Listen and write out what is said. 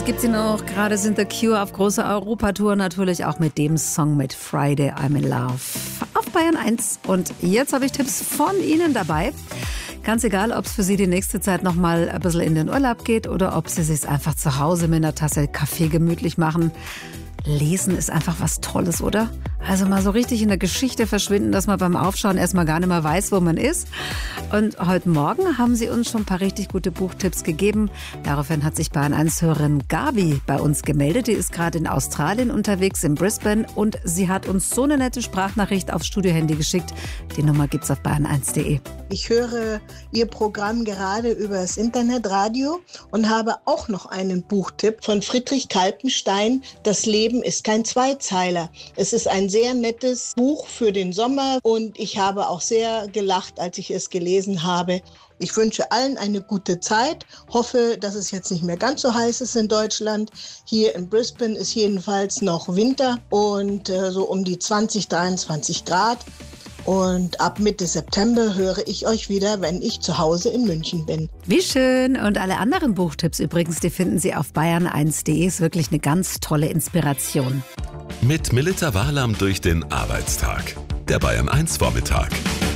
gibt sie noch. Gerade sind The Cure auf großer Europatour, natürlich auch mit dem Song mit Friday I'm in Love auf Bayern 1. Und jetzt habe ich Tipps von Ihnen dabei. Ganz egal, ob es für Sie die nächste Zeit noch mal ein bisschen in den Urlaub geht oder ob Sie es sich einfach zu Hause mit einer Tasse Kaffee gemütlich machen. Lesen ist einfach was Tolles, oder? Also mal so richtig in der Geschichte verschwinden, dass man beim Aufschauen erstmal gar nicht mehr weiß, wo man ist. Und heute Morgen haben Sie uns schon ein paar richtig gute Buchtipps gegeben. Daraufhin hat sich Bayern 1-Hörerin Gabi bei uns gemeldet. Die ist gerade in Australien unterwegs, in Brisbane. Und sie hat uns so eine nette Sprachnachricht aufs Studiohandy geschickt. Die Nummer gibt's auf bayern1.de. Ich höre Ihr Programm gerade über das Internetradio und habe auch noch einen Buchtipp von Friedrich Kalpenstein. Das Leben ist kein Zweizeiler. Es ist ein sehr nettes Buch für den Sommer und ich habe auch sehr gelacht, als ich es gelesen habe. Ich wünsche allen eine gute Zeit, hoffe, dass es jetzt nicht mehr ganz so heiß ist in Deutschland. Hier in Brisbane ist jedenfalls noch Winter und so um die 20, 23 Grad. Und ab Mitte September höre ich euch wieder, wenn ich zu Hause in München bin. Wie schön. Und alle anderen Buchtipps übrigens, die finden Sie auf bayern1.de. Ist wirklich eine ganz tolle Inspiration. Mit Melita Wahlam durch den Arbeitstag. Der Bayern 1 Vormittag.